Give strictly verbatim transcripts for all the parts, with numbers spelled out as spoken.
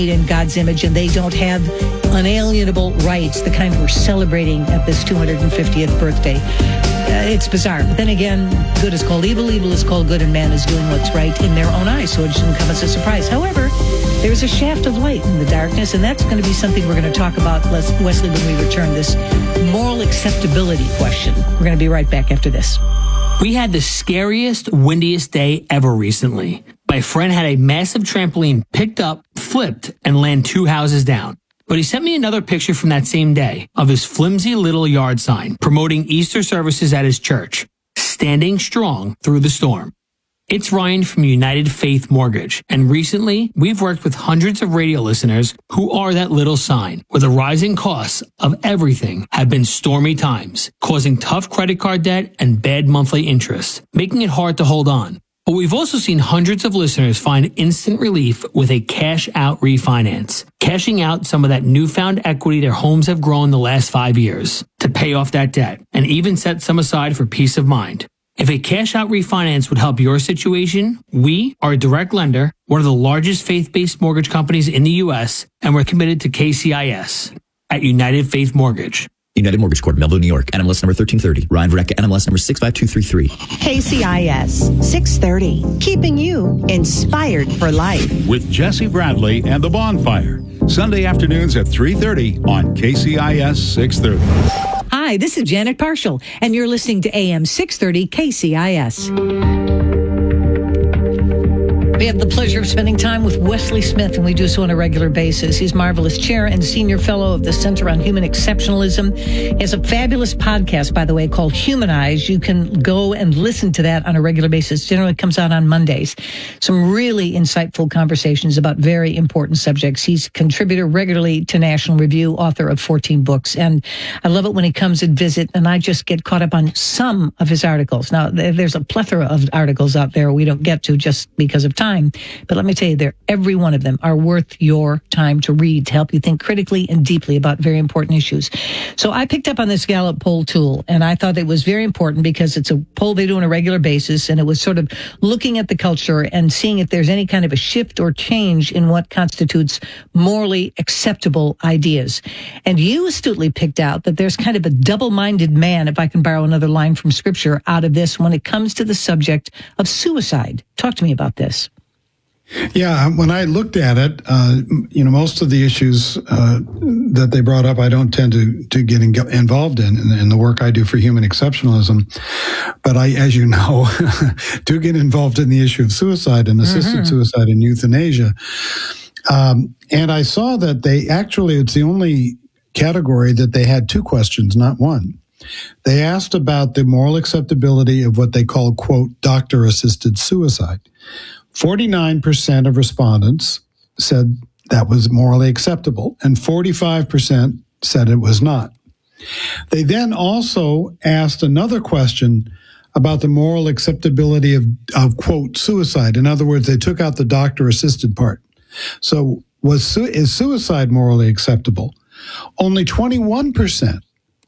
in God's image, and they don't have unalienable rights, the kind we're celebrating at this two hundred fiftieth birthday. Uh, it's bizarre. But then again, good is called evil, evil is called good, and man is doing what's right in their own eyes, so it shouldn't come as a surprise. However, there's a shaft of light in the darkness, and that's going to be something we're going to talk about, Wesley, when we return, this moral acceptability question. We're going to be right back after this. We had the scariest, windiest day ever recently. My friend had a massive trampoline picked up, flipped, and land two houses down. But he sent me another picture from that same day of his flimsy little yard sign promoting Easter services at his church, standing strong through the storm. It's Ryan from United Faith Mortgage, and recently we've worked with hundreds of radio listeners who are that little sign, where the rising costs of everything have been stormy times, causing tough credit card debt and bad monthly interest, making it hard to hold on. But we've also seen hundreds of listeners find instant relief with a cash-out refinance, cashing out some of that newfound equity their homes have grown the last five years to pay off that debt, and even set some aside for peace of mind. If a cash-out refinance would help your situation, we are a direct lender, one of the largest faith-based mortgage companies in the U S, and we're committed to K C I S at United Faith Mortgage. United Mortgage Corp, Melville, New York. N M L S number thirteen thirty. Ryan Verrecka, N M L S number six five two three three. K C I S six thirty, keeping you inspired for life. With Jesse Bradley and The Bonfire. Sunday afternoons at three thirty on K C I S six thirty. Hi, this is Janet Parshall, and you're listening to A M six thirty K C I S. We have the pleasure of spending time with Wesley Smith, and we do so on a regular basis. He's Marvelous Chair and Senior Fellow of the Center on Human Exceptionalism. He has a fabulous podcast, by the way, called Humanize. You can go and listen to that on a regular basis. Generally comes out on Mondays. Some really insightful conversations about very important subjects. He's a contributor regularly to National Review, author of fourteen books. And I love it when he comes and visit, and I just get caught up on some of his articles. Now, there's a plethora of articles out there we don't get to just because of time. But let me tell you, they're, every one of them are worth your time to read, to help you think critically and deeply about very important issues. So I picked up on this Gallup poll tool, and I thought it was very important because it's a poll they do on a regular basis, and it was sort of looking at the culture and seeing if there's any kind of a shift or change in what constitutes morally acceptable ideas. And you astutely picked out that there's kind of a double-minded man, if I can borrow another line from Scripture, out of this when it comes to the subject of suicide. Talk to me about this. Yeah, when I looked at it, uh, you know, most of the issues uh, that they brought up, I don't tend to to get in, involved in, in in the work I do for human exceptionalism. But I, as you know, do get involved in the issue of suicide and assisted mm-hmm. suicide and euthanasia. Um, and I saw that they actually, it's the only category that they had two questions, not one. They asked about the moral acceptability of what they call, quote, doctor-assisted suicide. forty-nine percent of respondents said that was morally acceptable, and forty-five percent said it was not. They then also asked another question about the moral acceptability of, of quote, suicide. In other words, they took out the doctor-assisted part. So was su- is suicide morally acceptable? Only twenty-one percent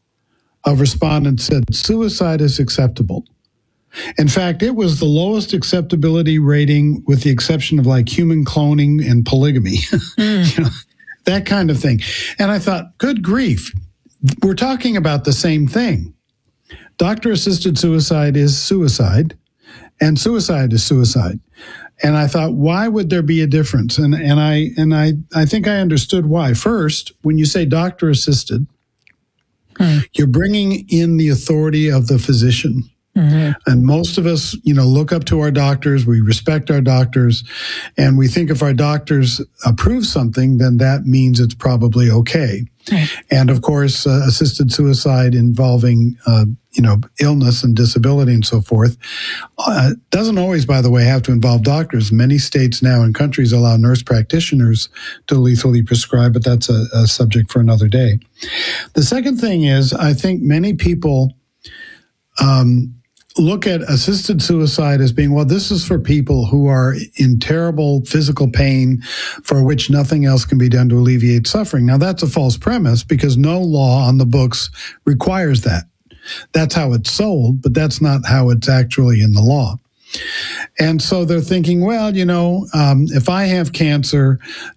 of respondents said suicide is acceptable. In fact, it was the lowest acceptability rating with the exception of like human cloning and polygamy, mm. you know, that kind of thing. And I thought, good grief, we're talking about the same thing. Doctor-assisted suicide is suicide, and suicide is suicide. And I thought, why would there be a difference? And and I and I, I think I understood why. First, when you say doctor-assisted, mm. you're bringing in the authority of the physician. Mm-hmm. And most of us, you know, look up to our doctors. We respect our doctors, and we think if our doctors approve something, then that means it's probably okay. Right. And of course, uh, assisted suicide involving, uh, you know, illness and disability and so forth, uh, doesn't always, by the way, have to involve doctors. Many states now and countries allow nurse practitioners to lethally prescribe, but that's a, a subject for another day. The second thing is, I think many people um, look at assisted suicide as being, well, this is for people who are in terrible physical pain for which nothing else can be done to alleviate suffering. Now, that's a false premise because no law on the books requires that. That's how it's sold, but that's not how it's actually in the law. And so they're thinking, well, you know, um, if I have cancer,